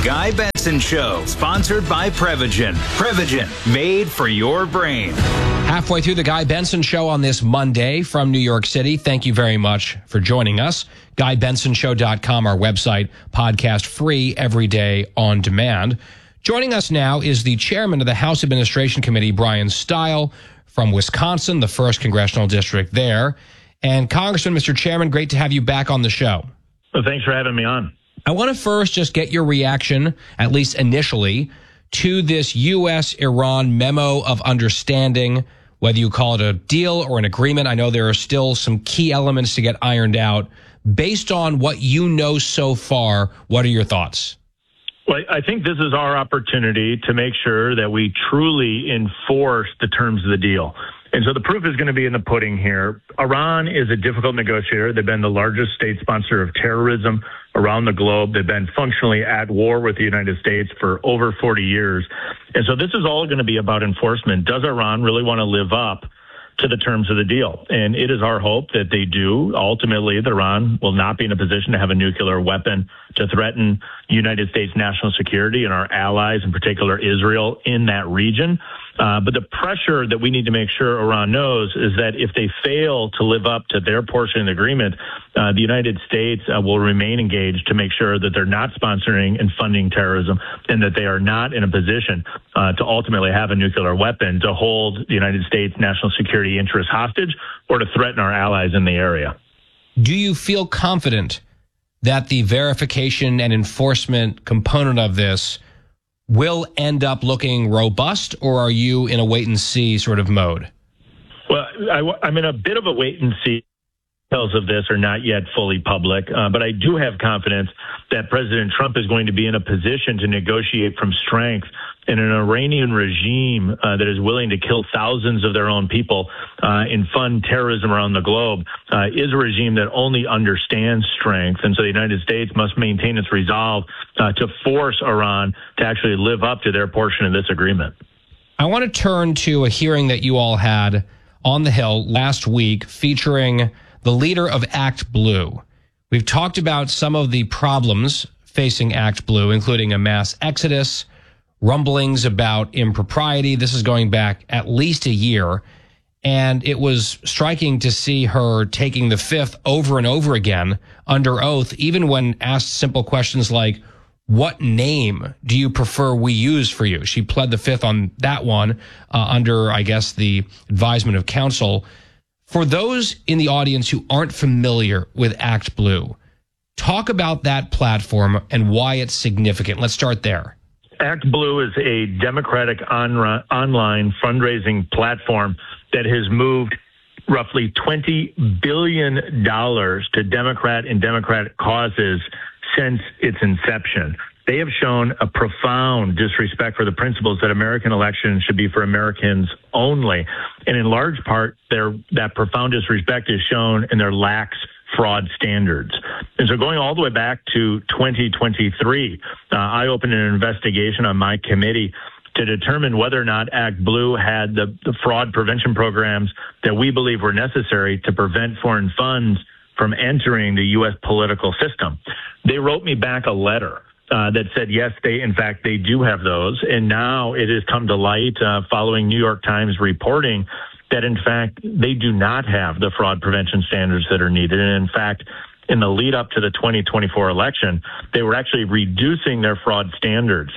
Guy Benson Show, sponsored by Prevagen. Prevagen, made for your brain. Halfway through the Guy Benson Show on this Monday from New York City. Thank you very much for joining us. GuyBensonShow.com, our website, podcast free every day on demand. Joining us now is the chairman of the House Administration Committee, Brian Steil, from Wisconsin, the 1st Congressional District there. And Congressman, Mr. Chairman, great to have you back on the show. Well, thanks for having me on. I want to first just get your reaction, at least initially, to this U.S.-Iran memo of understanding, whether you call it a deal or an agreement. I know there are still some key elements to get ironed out. Based on what you know so far, what are your thoughts? Well, I think this is our opportunity to make sure that we truly enforce the terms of the deal. And so the proof is going to be in the pudding here. Iran is a difficult negotiator. They've been the largest state sponsor of terrorism around the globe. They've been functionally at war with the United States for over 40 years. And so this is all going to be about enforcement. Does Iran really want to live up to the terms of the deal? And it is our hope that they do. Ultimately, that Iran will not be in a position to have a nuclear weapon to threaten United States national security and our allies, in particular Israel, in that region. But the pressure that we need to make sure Iran knows is that if they fail to live up to their portion of the agreement, the United States will remain engaged to make sure that they're not sponsoring and funding terrorism and that they are not in a position to ultimately have a nuclear weapon to hold the United States national security interests hostage or to threaten our allies in the area. Do you feel confident that the verification and enforcement component of this will end up looking robust, or are you in a wait-and-see sort of mode? Well, I'm in a bit of a wait-and-see. Details of this are not yet fully public, but I do have confidence that President Trump is going to be in a position to negotiate from strength. And an Iranian regime that is willing to kill thousands of their own people and fund terrorism around the globe is a regime that only understands strength. And so the United States must maintain its resolve to force Iran to actually live up to their portion of this agreement. I want to turn to a hearing that you all had on the Hill last week featuring the leader of Act Blue. We've talked about some of the problems facing Act Blue, including a mass exodus, rumblings about impropriety. This is going back at least a year. And it was striking to see her taking the fifth over and over again under oath, even when asked simple questions like, what name do you prefer we use for you? She pled the fifth on that one under, I guess, the advisement of counsel. For those in the audience who aren't familiar with Act Blue, talk about that platform and why it's significant. Let's start there. Act Blue is a Democratic online fundraising platform that has moved roughly $20 billion to Democrat and Democratic causes since its inception. They have shown a profound disrespect for the principles that American elections should be for Americans only. And in large part, that profound disrespect is shown in their lax fraud standards. And so going all the way back to 2023, I opened an investigation on my committee to determine whether or not Act Blue had the fraud prevention programs that we believe were necessary to prevent foreign funds from entering the U.S. political system. They wrote me back a letter that said, yes, they do have those. And now it has come to light following New York Times reporting that, in fact, they do not have the fraud prevention standards that are needed. And, in fact, in the lead up to the 2024 election, they were actually reducing their fraud standards.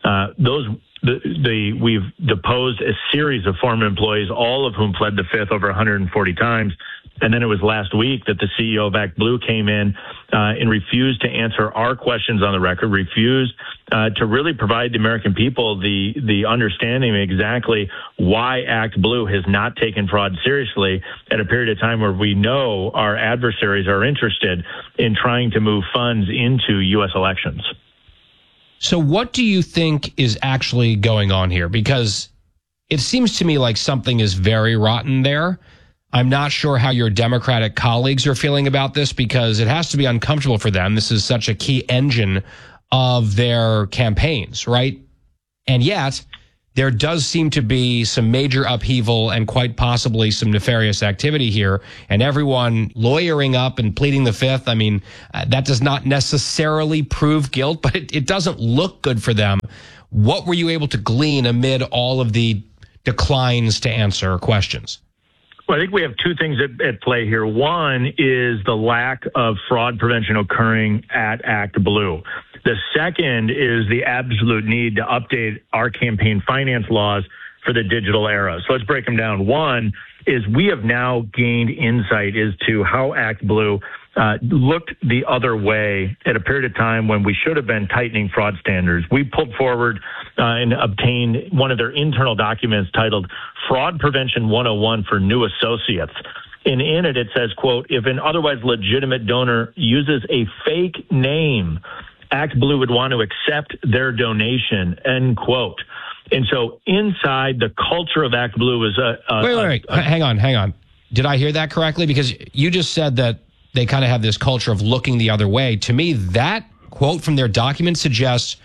We've deposed a series of former employees, all of whom pled the fifth over 140 times. And then it was last week that the CEO of Act Blue came in and refused to answer our questions on the record, refused to really provide the American people the understanding of exactly why Act Blue has not taken fraud seriously at a period of time where we know our adversaries are interested in trying to move funds into U.S. elections. So what do you think is actually going on here? Because it seems to me like something is very rotten there. I'm not sure how your Democratic colleagues are feeling about this because it has to be uncomfortable for them. This is such a key engine of their campaigns, right? And yet, there does seem to be some major upheaval and quite possibly some nefarious activity here, and everyone lawyering up and pleading the fifth. I mean, that does not necessarily prove guilt, but it doesn't look good for them. What were you able to glean amid all of the declines to answer questions? Well, I think we have two things at play here. One is the lack of fraud prevention occurring at ActBlue. The second is the absolute need to update our campaign finance laws for the digital era. So let's break them down. One is we have now gained insight as to how ActBlue looked the other way at a period of time when we should have been tightening fraud standards. We pulled forward and obtained one of their internal documents titled Fraud Prevention 101 for New Associates. And in it, it says, quote, if an otherwise legitimate donor uses a fake name, ActBlue would want to accept their donation, end quote. And so inside the culture of ActBlue is Wait. Hang on. Did I hear that correctly? Because you just said that they kind of have this culture of looking the other way. To me, that quote from their document suggests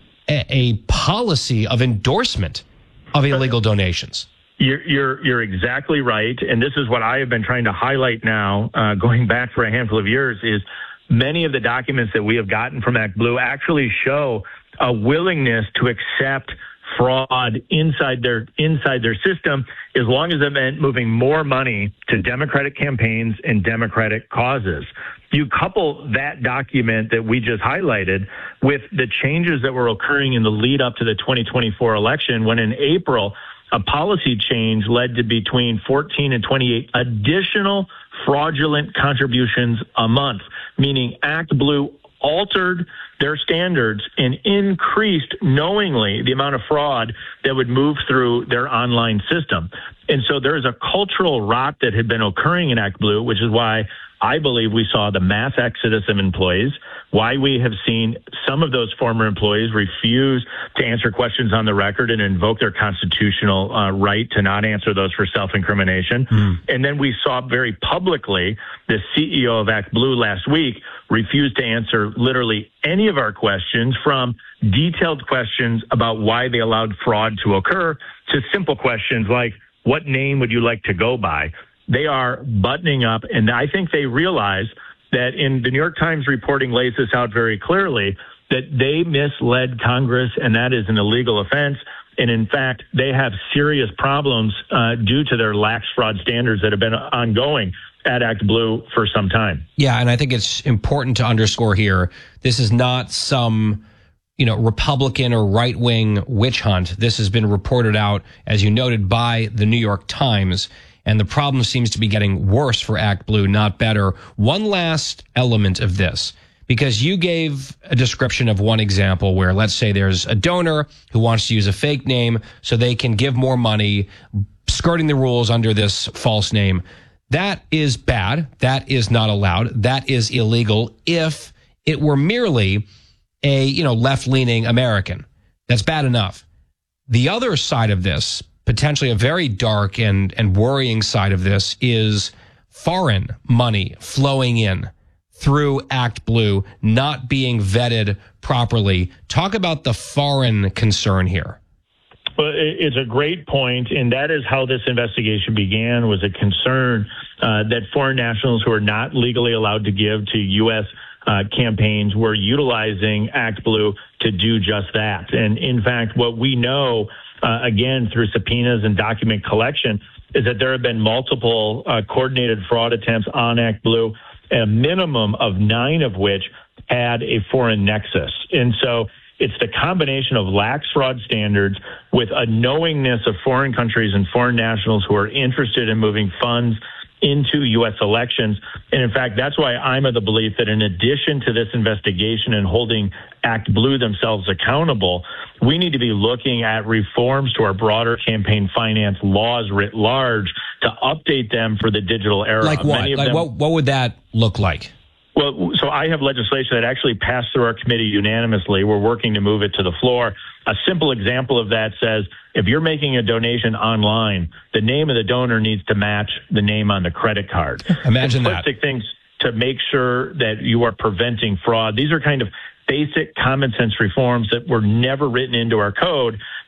a policy of endorsement of illegal donations. You're exactly right. And this is what I have been trying to highlight now, going back for a handful of years, is many of the documents that we have gotten from ActBlue actually show a willingness to accept fraud inside their system, as long as it meant moving more money to Democratic campaigns and Democratic causes. You couple that document that we just highlighted with the changes that were occurring in the lead up to the 2024 election, when in April, a policy change led to between 14 and 28 additional fraudulent contributions a month, meaning ActBlue altered their standards and increased knowingly the amount of fraud that would move through their online system. And so there's a cultural rot that had been occurring in ActBlue, which is why I believe we saw the mass exodus of employees, why we have seen some of those former employees refuse to answer questions on the record and invoke their constitutional right to not answer those for self-incrimination. And then we saw very publicly the CEO of ActBlue last week refused to answer literally any of our questions, from detailed questions about why they allowed fraud to occur to simple questions like, what name would you like to go by? They are buttoning up, and I think they realize that, in the New York Times reporting lays this out very clearly, that they misled Congress, and that is an illegal offense. And in fact, they have serious problems due to their lax fraud standards that have been ongoing at ActBlue for some time. Yeah, and I think it's important to underscore here, this is not some Republican or right-wing witch hunt. This has been reported out, as you noted, by the New York Times. And the problem seems to be getting worse for ActBlue, not better. One last element of this, because you gave a description of one example where, let's say there's a donor who wants to use a fake name so they can give more money, skirting the rules under this false name. That is bad. That is not allowed. That is illegal if it were merely a, left-leaning American. That's bad enough. The other side of this, potentially a very dark and worrying side of this, is foreign money flowing in through ActBlue, not being vetted properly. Talk about the foreign concern here. Well, it's a great point, and that is how this investigation began, was a concern that foreign nationals who are not legally allowed to give to U.S. Campaigns were utilizing ActBlue to do just that. And in fact, what we know, again, through subpoenas and document collection, is that there have been multiple coordinated fraud attempts on ActBlue, a minimum of 9 of which had a foreign nexus. And so it's the combination of lax fraud standards with a knowingness of foreign countries and foreign nationals who are interested in moving funds into U.S. elections. And in fact, that's why I'm of the belief that in addition to this investigation and holding ActBlue themselves accountable, we need to be looking at reforms to our broader campaign finance laws writ large to update them for the digital era. Like what? What would that look like? Well, so I have legislation that actually passed through our committee unanimously. We're working to move it to the floor. A simple example of that says, if you're making a donation online, the name of the donor needs to match the name on the credit card. Imagine that. Simplistic things to make sure that you are preventing fraud. These are kind of basic common sense reforms that were never written into our code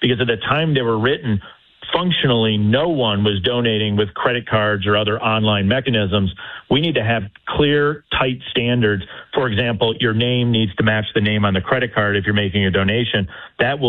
because at the time they were written, functionally, no one was donating with credit cards or other online mechanisms. We need to have clear, tight standards. For example, your name needs to match the name on the credit card if you're making a donation. That will